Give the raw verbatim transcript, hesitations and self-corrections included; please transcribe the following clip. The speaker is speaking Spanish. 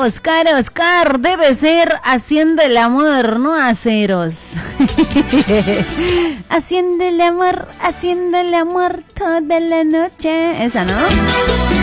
Oscar, Oscar, debe ser haciendo el amor, no aceros. Haciendo el amor, haciendo el amor toda la noche. Esa, ¿no?